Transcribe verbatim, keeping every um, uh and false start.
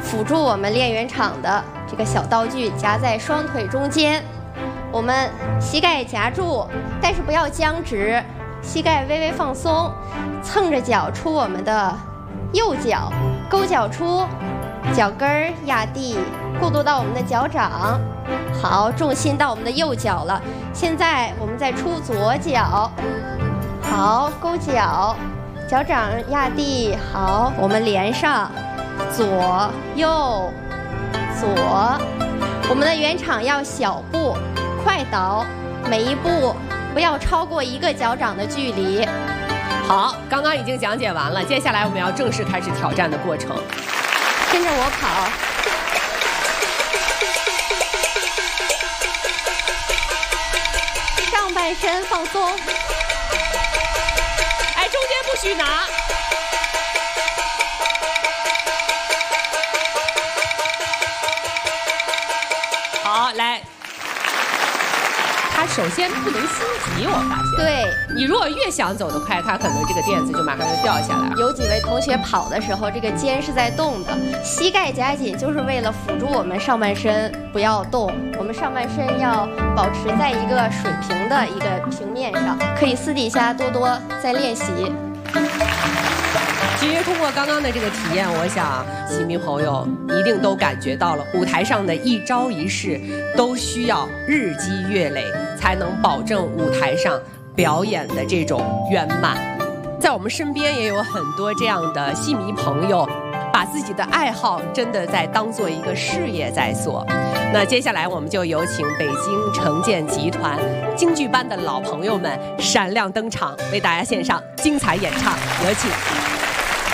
辅助我们练圆场的这个小道具夹在双腿中间，我们膝盖夹住，但是不要僵直，膝盖微微放松，蹭着脚出我们的右脚，勾脚出，脚跟儿压地，过渡到我们的脚掌。好，重心到我们的右脚了。现在我们再出左脚，好，勾脚，脚掌压地，好，我们连上。左右左，我们的圆场要小步快倒，每一步不要超过一个脚掌的距离。 好，刚刚已经讲解完了，接下来我们要正式开始挑战的过程。 跟着我跑，上半身放松， 哎，中间不许拿。好，来，它首先不能心急，我发现。 对， 你如果越想走得快，它可能这个垫子就马上就掉下来了。 有几位同学跑的时候，这个肩是在动的，膝盖夹紧，就是为了辅助我们上半身不要动。我们上半身要保持在一个水平的一个平面上，可以私底下多多再练习。 其实通过刚刚的这个体验，我想戏迷朋友一定都感觉到了，舞台上的一招一式都需要日积月累，才能保证舞台上表演的这种圆满。在我们身边也有很多这样的戏迷朋友，把自己的爱好真的在当做一个事业在做。那接下来我们就有请北京城建集团京剧班的老朋友们闪亮登场，为大家献上精彩演唱，有请。